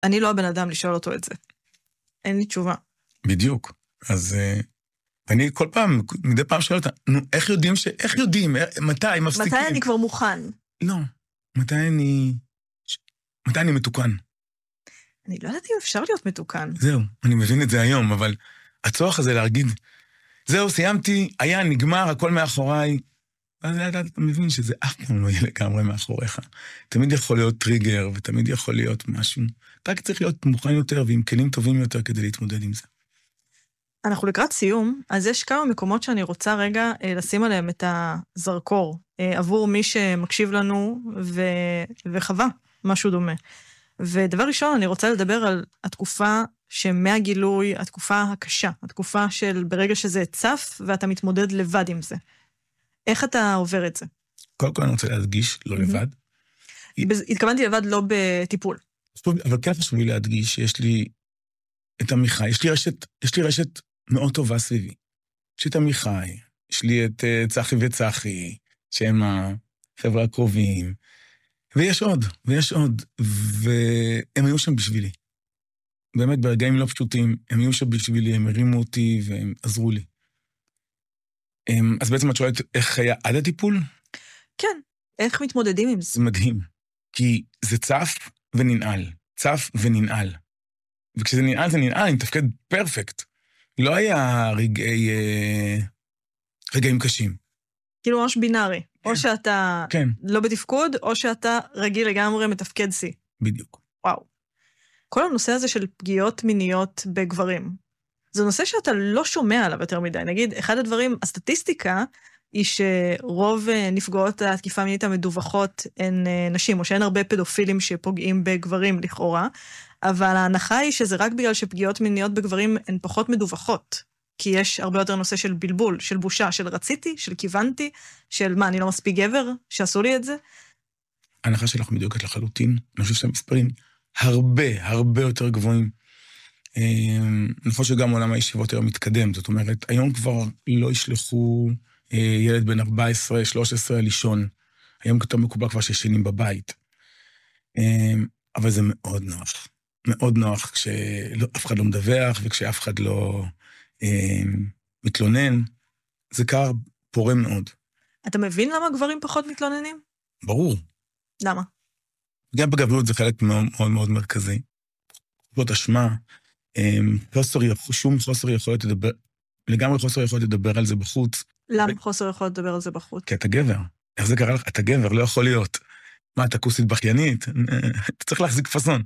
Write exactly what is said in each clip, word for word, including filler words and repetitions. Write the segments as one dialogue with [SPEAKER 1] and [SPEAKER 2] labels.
[SPEAKER 1] אני לא הבן אדם לשאול אותו את זה. אין לי תשובה.
[SPEAKER 2] בדיוק. אז אני כל פעם, מדי פעם שואל אותה, נו, איך יודעים ש... איך יודעים? מתי? מפסיקים?
[SPEAKER 1] מתי אני כבר מוכן?
[SPEAKER 2] לא. מתי אני... מתי אני מתוקן?
[SPEAKER 1] אני לא יודעת אם אפשר להיות מתוקן.
[SPEAKER 2] זהו, אני מבין את זה היום, אבל הצורך הזה להגיד, זהו, סיימתי, היה, נגמר, הכל מאחוריי, ואז אתה מבין שזה אף פעם לא יהיה לגמרי מאחוריך. תמיד יכול להיות טריגר, ותמיד יכול להיות משהו. אתה רק צריך להיות מוכן יותר, ועם כלים טובים יותר כדי להתמודד עם זה.
[SPEAKER 1] אנחנו לקראת סיום, אז יש כמה מקומות שאני רוצה רגע לשים עליהם את הזרקור, עבור מי שמקשיב לנו ו... וחווה משהו דומה. ודבר ראשון, אני רוצה לדבר על התקופה שמהגילוי, התקופה הקשה, התקופה של ברגע שזה צף, ואתה מתמודד לבד עם זה. איך אתה עובר את זה?
[SPEAKER 2] קודם כל אני רוצה להדגיש, לא לבד.
[SPEAKER 1] התכוונתי לבד לא בטיפול.
[SPEAKER 2] אבל כן חשוב לי להדגיש שיש לי את עמיחי, יש לי רשת, יש לי רשת מאוד טובה סביבי. יש לי את עמיחי, יש לי את צחי וצחי, שהם החבר'ה הקרובים, ויש עוד, ויש עוד, והם היו שם בשבילי. באמת, ברגעים לא פשוטים, הם היו שם בשבילי, הם הרימו אותי והם עזרו לי. אז בעצם את שואלת איך היה עד הטיפול?
[SPEAKER 1] כן, איך מתמודדים עם זה?
[SPEAKER 2] זה מדהים, כי זה צף וננעל, צף וננעל. וכשזה ננעל, זה ננעל, עם תפקד פרפקט. לא היה רגעי, רגעים קשים.
[SPEAKER 1] כאילו ממש בינארי. כן. או שאתה
[SPEAKER 2] כן.
[SPEAKER 1] לא בתפקוד, או שאתה רגיל לגמרי מתפקד C.
[SPEAKER 2] בדיוק.
[SPEAKER 1] וואו. כל הנושא הזה של פגיעות מיניות בגברים, זה נושא שאתה לא שומע עליו יותר מדי. נגיד, אחד הדברים, הסטטיסטיקה, היא שרוב נפגעות התקיפה מינית המדווחות הן נשים, או שאין הרבה פדופילים שפוגעים בגברים לכאורה, אבל ההנחה היא שזה רק בגלל שפגיעות מיניות בגברים הן פחות מדווחות, כי יש הרבה יותר נושא של בלבול, של בושה, של רציתי, של כיוונתי, של מה, אני לא מספיק גבר, שעשו לי את זה?
[SPEAKER 2] ההנחה שלך מדויקת לחלוטין, אני חושב שהמספרים הרבה, הרבה יותר גבוהים. אני חושב שגם עולם הישיבות היום מתקדם, זאת אומרת, היום כבר לא ישלחו ילד בן ארבע עשרה שלוש עשרה לישון, היום כתוב מקובל כבר שישנים בבית. אבל זה מאוד נוח, מאוד נוח כשאף אחד לא מדווח, וכשאף אחד לא מתלונן, זה קר פורה מאוד.
[SPEAKER 1] אתה מבין למה גברים פחות מתלוננים?
[SPEAKER 2] ברור.
[SPEAKER 1] למה?
[SPEAKER 2] גם בגבריות זה חלק מאוד מאוד, מאוד מרכזי. זאת אשמה, חוסר, שום חוסר יכולת לדבר, לגמרי חוסר יכולת לדבר על זה בחוץ.
[SPEAKER 1] למה חוסר יכולת לדבר על זה בחוץ?
[SPEAKER 2] כי אתה גבר. איך זה קרה לך? אתה גבר, לא יכול להיות. מה, אתה כוסית בכיינית? אתה צריך להחזיק פסון.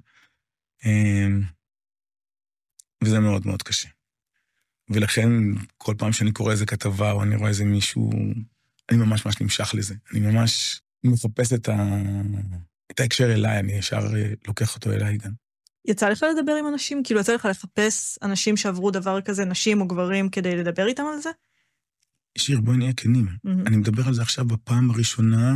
[SPEAKER 2] וזה מאוד מאוד קשה. ולכן, כל פעם שאני קורא איזה כתבה, או אני רואה איזה מישהו, אני ממש ממש נמשך לזה. אני ממש מחפש את, ה... את ההקשר אליי, אני ישר לוקח אותו אליי גם.
[SPEAKER 1] יצא לך לדבר עם אנשים? כאילו יצא לך לחפש אנשים שעברו דבר כזה, נשים או גברים, כדי לדבר איתם על זה?
[SPEAKER 2] שיר, בואי נהיה כנים. Mm-hmm. אני מדבר על זה עכשיו בפעם הראשונה,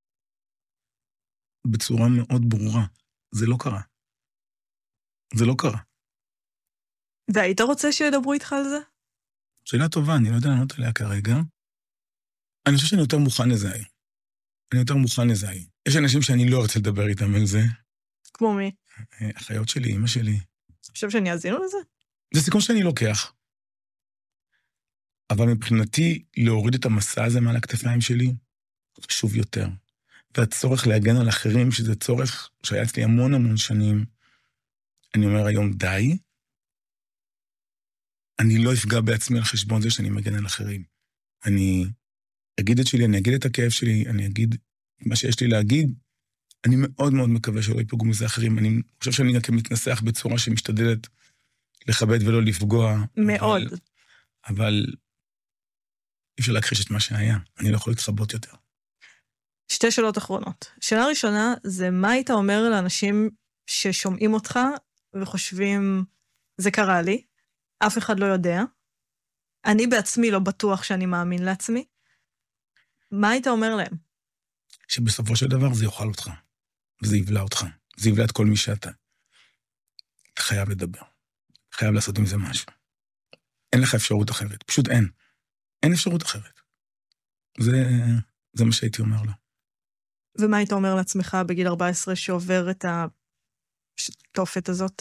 [SPEAKER 2] בצורה מאוד ברורה. זה לא קרה. זה לא קרה.
[SPEAKER 1] והיית רוצה שידברו איתך על זה?
[SPEAKER 2] שאלה טובה, אני לא יודע לענות עליה כרגע. אני חושב שאני יותר מוכן לזה היום. אני יותר מוכן לזה היום. יש אנשים שאני לא רוצה לדבר איתם על זה.
[SPEAKER 1] כמו מי?
[SPEAKER 2] אחיות שלי, אמא שלי.
[SPEAKER 1] אתה חושב שאני אזינו לזה?
[SPEAKER 2] זה סיכון שאני לוקח. אבל מבחינתי, להוריד את המסע הזה מעל הכתפיים שלי, חשוב יותר. והצורך להגן על אחרים, שזה צורך שהיה אצלי המון המון שנים, אני אומר היום די, אני לא אפגע בעצמי על חשבון זה שאני מגן על אחרים. אני אגיד את שלי, אני אגיד את הכאב שלי, אני אגיד מה שיש לי להגיד, אני מאוד מאוד מקווה שלא ייפגעו מזה אחרים. אני חושב שאני גם מתנסח בצורה שמשתדלת לכבד ולא לפגוע.
[SPEAKER 1] מאוד.
[SPEAKER 2] אבל, אבל אי אפשר להכחיש את מה שהיה. אני לא יכול להתחבות יותר.
[SPEAKER 1] שתי שאלות אחרונות. שאלה ראשונה זה מה היית אומר לאנשים ששומעים אותך וחושבים, זה קרה לי, אף אחד לא יודע. אני בעצמי לא בטוח שאני מאמין לעצמי. מה היית אומר להם?
[SPEAKER 2] שבסופו של דבר זה יאכל אותך. וזה יבלע אותך. זה יבלע את כל מי שאתה. אתה חייב לדבר. חייב לעשות עם זה משהו. אין לך אפשרות אחרת. פשוט אין. אין אפשרות אחרת. זה, זה מה שהייתי אומר לו.
[SPEAKER 1] ומה היית אומר לעצמך בגיל ארבע עשרה שעובר את התופת הזאת?